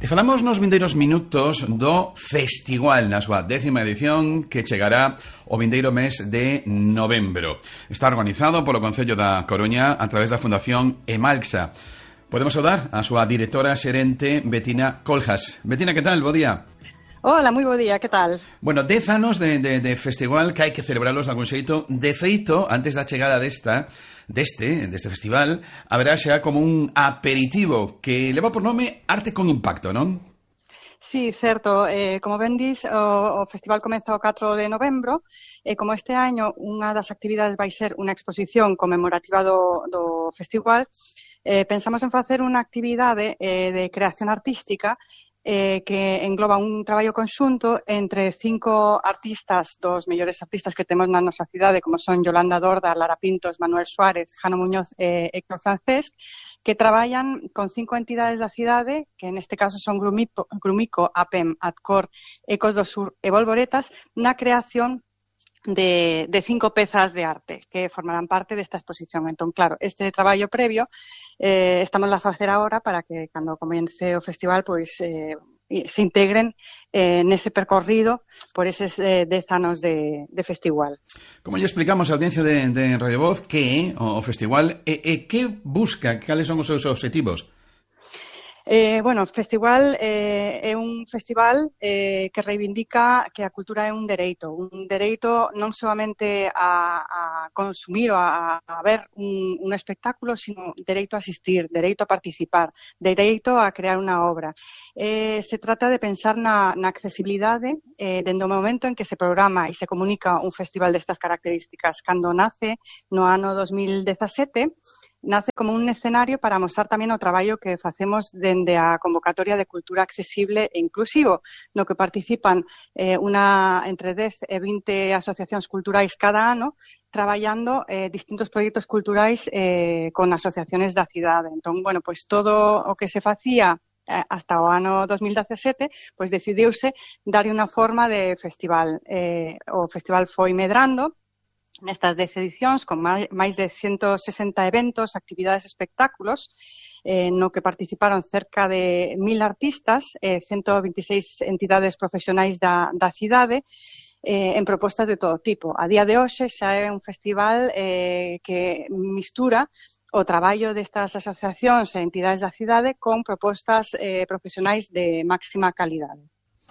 E falamos nos vindeiros minutos do Festival, na súa 10ª edición, que chegará o vindeiro mes de novembro. Está organizado polo Concello da Coruña a través da Fundación Emalxa. Podemos saudar a súa directora xerente, Betina Coljas. Betina, que tal? Bo día. Hola, moi bo día, que tal? Bueno, 10 anos de festival que hai que celebrarlos de algún xeito. De feito, antes da chegada deste festival, haberá xa como un aperitivo que leva por nome Arte con Impacto, non? Sí, certo. Como ben dis, o festival comeza o 4 de novembro e como este año unha das actividades vai ser unha exposición conmemorativa do festival, pensamos en facer unha actividade de creación artística que engloba un traballo conxunto entre 5 artistas, dos mellores artistas que temos na nosa cidade, como son Yolanda Dorda, Lara Pintos, Manuel Suárez, Jano Muñoz e Héctor Francés, que traballan con 5 entidades da cidade, que neste caso son Grumico, APEM, Adcor, Ecos do Sur e Volvoretas, na creación de 5 pezas de arte que formarán parte desta exposición. Entón, claro, este traballo previo estamos a facer agora para que cando comece o festival pois se integren nese percorrido por eses 10 anos de festival. Como lle explicamos a audiencia de Radio Voz que o festival e que busca, cales son os seus objetivos? Bueno, o festival é un festival que reivindica que a cultura é un dereito non solamente a consumir ou a ver un espectáculo, sino dereito a asistir, dereito a participar, dereito a crear unha obra. Se trata de pensar na accesibilidade dende o momento en que se programa e se comunica un festival destas características. Cando nace no ano 2017, nace como un escenario para mostrar tamén o traballo que facemos dende a convocatoria de cultura accesible e inclusivo, no que participan entre 10 e 20 asociacións culturais cada ano, traballando distintos proxectos culturais con asociaciones da cidade. Entón, bueno, pois todo o que se facía hasta o ano 2017, pois decidiuse darlle unha forma de festival. O festival foi medrando nestas 10 edicións, con máis de 160 eventos, actividades, espectáculos, no que participaron cerca de 1000 artistas, 126 entidades profesionais da cidade, en propostas de todo tipo. A día de hoxe xa é un festival que mistura o traballo destas asociacións e entidades da cidade con propostas profesionais de máxima calidade.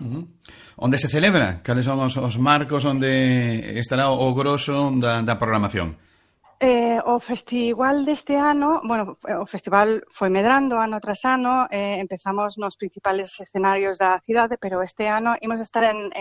Onde se celebra? Cales son os marcos onde estará o groso da programación? O festival deste ano, bueno, o festival foi medrando ano tras ano, empezamos nos principales escenarios da cidade, pero este ano imos estar en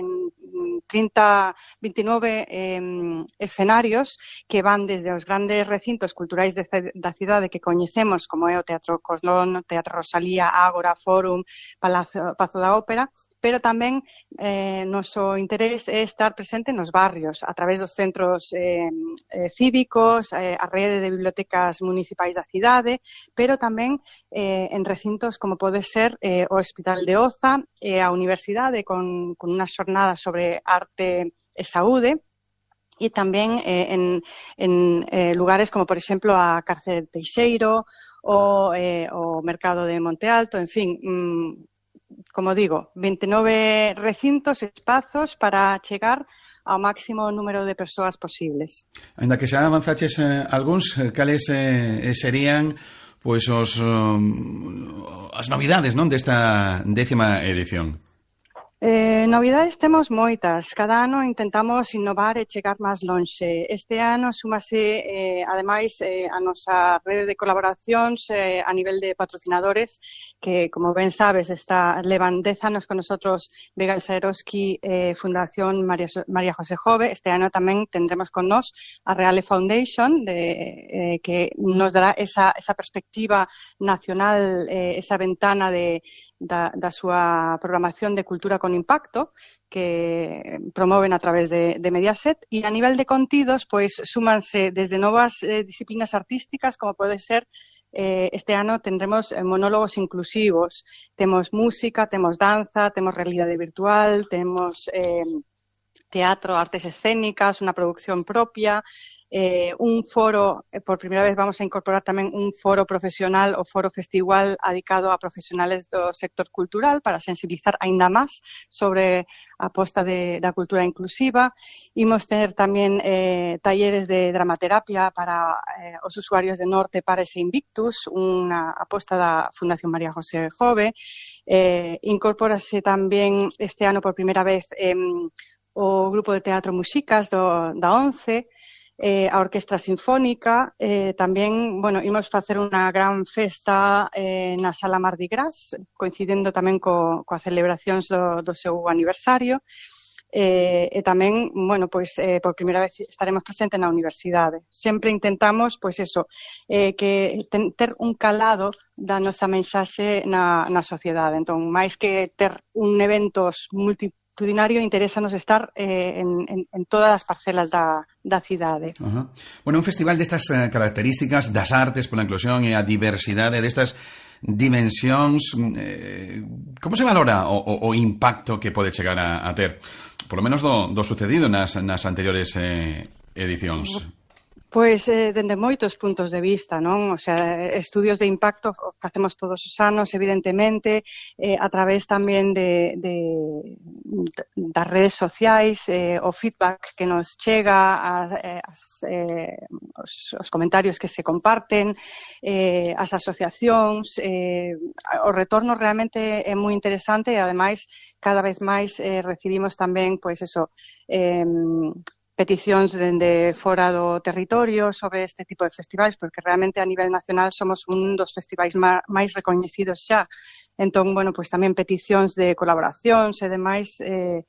29 escenarios que van desde os grandes recintos culturais da cidade que coñecemos, como é o Teatro Coslón, Teatro Rosalía, Ágora, Fórum, Pazo da Ópera, pero tamén noso interés é estar presente nos barrios, a través dos centros cívicos, a rede de bibliotecas municipais da cidade, pero tamén en recintos como pode ser o Hospital de Oza e a Universidade con unha xornada sobre arte e saúde, e tamén en lugares como, por exemplo, a Cárcere de Teixeiro ou o Mercado de Monte Alto, en fin, como digo, 29 recintos, espazos para chegar ao máximo número de persoas posibles. Ainda que xa avanzaches algúns, cales serían pois as novidades, non, desta 10ª edición? Novidades temos moitas. Cada ano intentamos innovar e chegar máis lonxe. Este ano súmase, ademais, a nosa rede de colaboracións a nivel de patrocinadores que, como ben sabes, levan 10 anos con nosotros Vega Saeroski, Fundación María José Jove. Este ano tamén tendremos con nós a Reale Foundation, que nos dará esa perspectiva nacional, esa ventana da súa programación de cultura con impacto que promoven a través de Mediaset, e a nivel de contidos pois súmanse desde novas disciplinas artísticas como pode ser este ano tendremos monólogos inclusivos, temos música, temos danza, temos realidade virtual, temos teatro, artes escénicas, unha producción propia, un foro, por primera vez vamos a incorporar tamén un foro profesional ou foro festival adicado a profesionales do sector cultural para sensibilizar aínda máis sobre a aposta da cultura inclusiva. Imos ter tamén talleres de dramaterapia para os usuarios de Norte, Pares e Invictus, unha aposta da Fundación María José Jove. Incorpórase tamén este ano por primeira vez o grupo de teatro Muxicas da ONCE, a Orquestra Sinfónica, tamén, imos facer unha gran festa na Sala Mardi Gras, coincidendo tamén coas celebracións do seu aniversario, e tamén, por primeira vez estaremos presentes na universidade. Sempre intentamos, que ter un calado da nosa mensaxe na sociedade. Entón, máis que ter un eventos multitudinario, interésanos estar en todas as parcelas da cidade. Un festival destas características das artes pola inclusión e a diversidade destas dimensións, como se valora o impacto que pode chegar a ter, polo menos do sucedido nas anteriores edicións? Pois, dende moitos puntos de vista, non? O sea, estudios de impacto facemos todos os anos, evidentemente, a través tamén das redes sociais, o feedback que nos chega, os comentarios que se comparten, as asociacións, o retorno realmente é moi interesante e, ademais, cada vez máis recibimos tamén, peticións dende fora do territorio sobre este tipo de festivais, porque realmente a nivel nacional somos un dos festivais máis recoñecidos xa. Entón, tamén peticións de colaboracións e demais.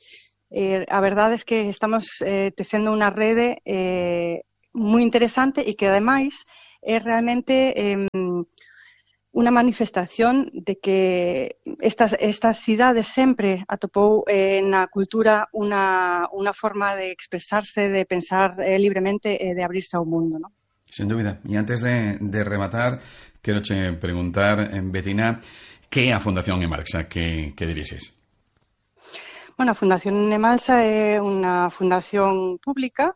A verdade é que estamos tecendo unha rede moi interesante e que, ademais, é realmente unha manifestación de que esta cidade sempre atopou na cultura unha forma de expresarse, de pensar libremente e de abrirse ao mundo, non? Sen dúbida. E antes de rematar, quero che preguntar, Bettina, que é a Fundación Emalsa que dirixes? A Fundación Emalsa é unha fundación pública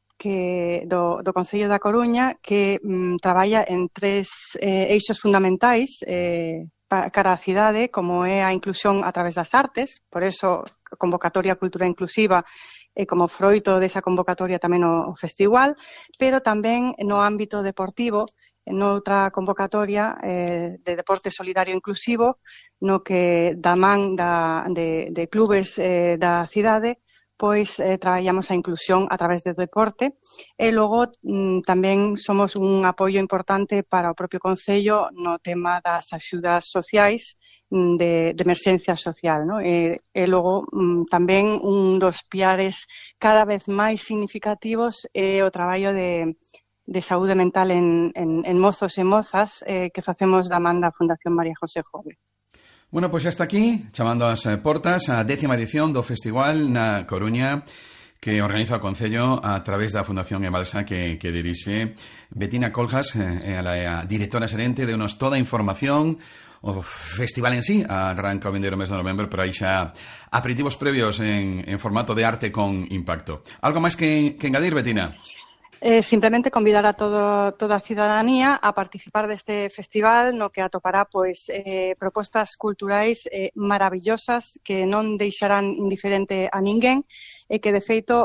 do Concello da Coruña que traballa en 3 eixos fundamentais cara á cidade, como é a inclusión a través das artes, por eso a convocatoria Cultura Inclusiva e como froito desa convocatoria tamén o festival, pero tamén no ámbito deportivo, noutra convocatoria de deporte solidario inclusivo, no que da man de clubes da cidade, pois traballamos a inclusión a través do deporte e logo tamén somos un apoio importante para o propio Concello no tema das axudas sociais de emerxencia social, non? E logo tamén un dos piares cada vez máis significativos é o traballo de saúde mental en mozos e mozas que facemos da man da Fundación María José Jove. Pois hasta aquí, chamando as portas a 10ª edición do Festival na Coruña que organiza o Concello a través da Fundación Emalsa que dirixe Bettina Coljas, a directora xerente, deu-nos toda a información. O festival en sí arranca o vindeiro mes de novembro, pero hai xa aperitivos previos en formato de arte con impacto. Algo máis que engadir, Bettina? Simplemente convidar a toda a cidadanía a participar deste festival no que atopará propostas culturais maravillosas que non deixarán indiferente a ninguén e que, de feito,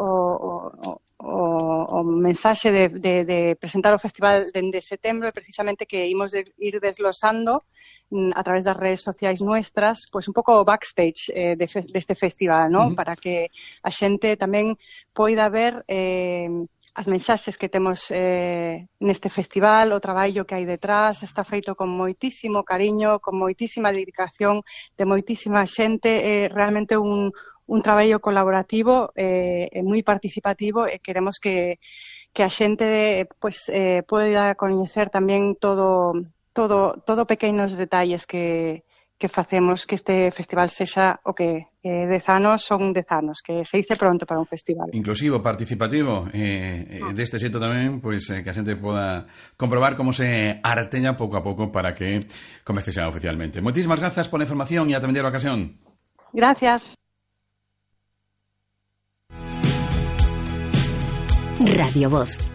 o mensaxe de presentar o festival dende setembro é precisamente que imos ir desglosando a través das redes sociais nuestras, un pouco o backstage deste festival, non? Para que a xente tamén poida ver as mensaxes que temos neste festival, o traballo que hai detrás, está feito con moitísimo cariño, con moitísima dedicación de moitísima xente, realmente un traballo colaborativo e moi participativo e queremos que a xente poida coñecer tamén todo pequenos detalles que facemos que este festival sexa o que 10 anos son 10 anos, que se dice pronto para un festival. Inclusivo, participativo, deste xeito tamén, que a xente poda comprobar como se arteña pouco a pouco para que comece xa oficialmente. Moitísimas grazas pola información e ata vindeira ocasión. Gracias. Radio Voz.